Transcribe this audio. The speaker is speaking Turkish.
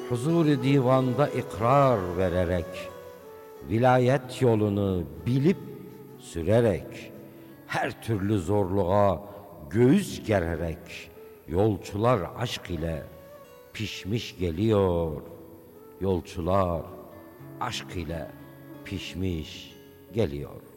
huzur-i divanda ikrar vererek, vilayet yolunu bilip sürerek, her türlü zorluğa göğüs gererek, yolcular aşk ile pişmiş geliyor. Yolcular aşk ile pişmiş geliyor.